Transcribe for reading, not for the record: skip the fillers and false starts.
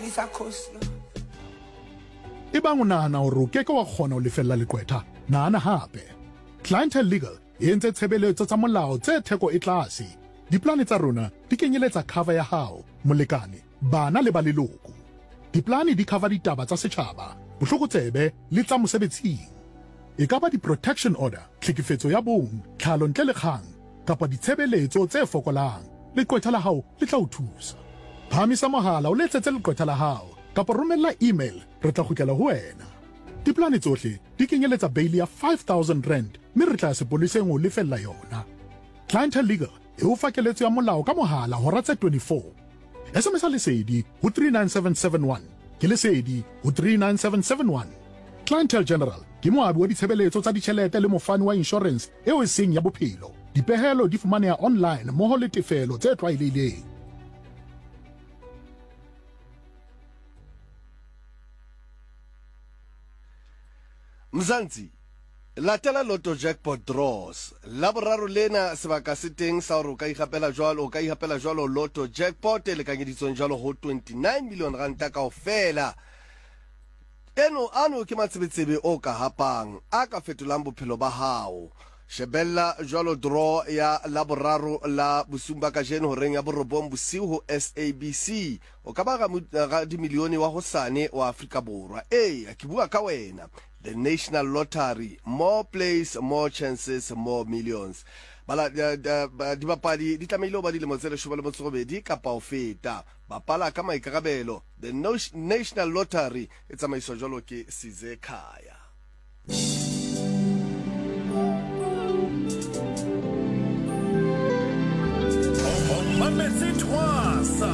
isa coleslaw. Ebang o nahana hore o keke wa kgona ho lefella leqwetha, nahana hape. Clientele Legal e entse tshebeletso tsa molao tse theko e tlase. Diplane tsa rona di kenyeletsa cover ya hao, molekane, bana le ba leloko. Diplane di cover ditaba tsa setjhaba, bohlokotsebe le tsa mosebetsing. E ka ba di-protection order, tlhekefetso ya bong, tlhalo ntle le kgang, kapa ditshebeletso tse fokolang. Leqwetha la hao le tla o thusa. Phamisa mohala o letsetse leqwetha la hao, kapa romella email, re tla kgutlela ho wena. Diplane tsohle di kenyeletsa bail ya 5,000 rand, mme re tla sepoleseng ho lefella yona. Clientele Legal e o fa keletso ya molao ka mohala hora tse 24. SMS lesedi ho 39771, ke lesedi ho 39771. Clientele General ke moabi wa ditshebeletso tsa ditjhelete le mofani wa insurance eo e seng ya bophelo. Dipehelo di fumaneha online mmoho le tefelo tse tlwaelehileng. Mzansi, latela Lotto Jackpot Draws. Laboraro lena sebaka se teng sa hore o ka ihapela jwalo Lotto Jackpot le kanyeditsweng jwalo ho 29 million ranta kaofela. Ano ke matsebetsebe o ka hapang a ka fetolang bophelo ba hao. Shebella jwalo draw ya laboraro la bosumba ka jeno horeng ya borobong bosiu ho SABC. O ka ba ga di milione wa hosane wa Afrika Borwa. Ke bua ka wena. The National Lottery, more plays, more chances, more millions. Bala dibapadi di tlamehile ho ba dilemo tse 18 kapa ho feta. Bapala ka maikarabelo. The National Lottery e tsamaiswa jwalo ke Sizekhaya. Mametsi 3